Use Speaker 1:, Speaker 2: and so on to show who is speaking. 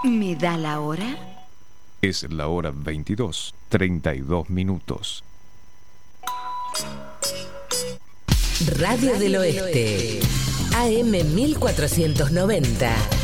Speaker 1: ¿Me da la hora?
Speaker 2: Es la hora 22:32.
Speaker 3: Radio del Oeste, AM 1490.